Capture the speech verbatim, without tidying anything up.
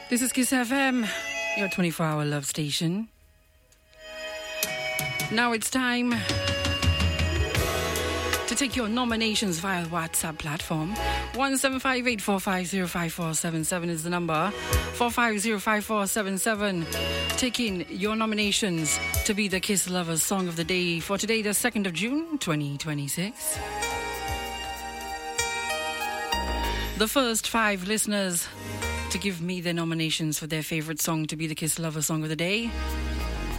This is Kiss F M, your twenty-four hour love station. Now it's time to take your nominations via WhatsApp platform. one seven five eight four five zero five four seven seven is the number. four five zero five four seven seven. Taking your nominations to be the Kiss Lovers Song of the Day for today, the second of June, twenty twenty-six. The first five listeners to give me their nominations for their favorite song to be the Kiss Lover Song of the Day